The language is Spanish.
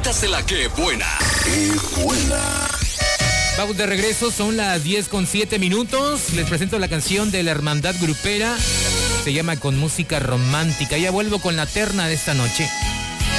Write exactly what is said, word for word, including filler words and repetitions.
Cuéntasela qué buena. Qué buena. Vamos de regreso, son las diez con siete minutos. Les presento la canción de la Hermandad Grupera. Se llama Con Música Romántica. Ya vuelvo con la terna de esta noche.